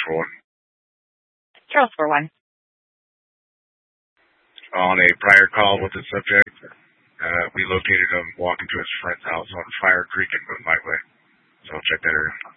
for one. Charles for one. On a prior call with the subject, we located him walking to his friend's house on Fire Creek in Moonlight Way. So check that area.